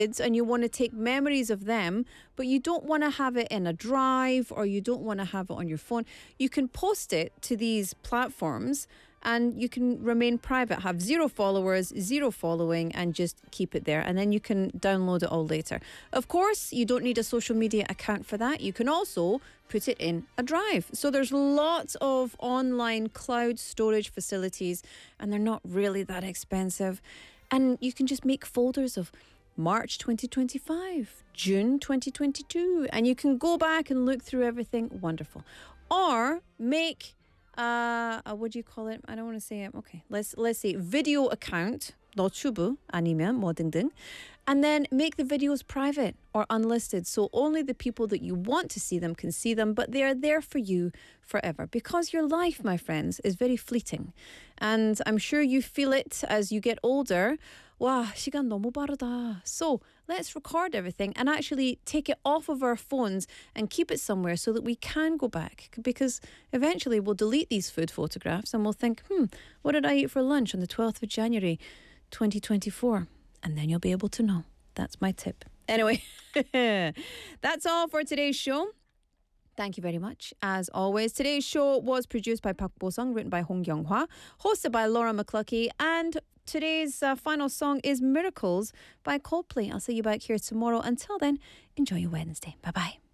and you want to take memories of them, but you don't want to have it in a drive or you don't want to have it on your phone, you can post it to these platforms and you can remain private, have 0 followers, 0 following, and just keep it there. And then you can download it all later. Of course, you don't need a social media account for that. You can also put it in a drive. So there's lots of online cloud storage facilities, and they're not really that expensive. And you can just make folders of March 2025, June 2022, and you can go back and look through everything. Wonderful. Or make what do you call it? I don't want to say it. Okay, let's say video account. 너튜브 아니면 뭐 등등. And then make the videos private or unlisted, so only the people that you want to see them can see them, but they are there for you forever. Because your life, my friends, is very fleeting. And I'm sure you feel it as you get older. 와, 시간 너무 빠르다. So let's record everything and actually take it off of our phones and keep it somewhere so that we can go back. Because eventually we'll delete these food photographs and we'll think, what did I eat for lunch on the 12th of January 2024? And then you'll be able to know. That's my tip. Anyway, that's all for today's show. Thank you very much. As always, today's show was produced by Park Bo-sung, written by Hong Kyung-hwa, hosted by Laura McCluskey, and today's final song is Miracles by Coldplay. I'll see you back here tomorrow. Until then, enjoy your Wednesday. Bye-bye.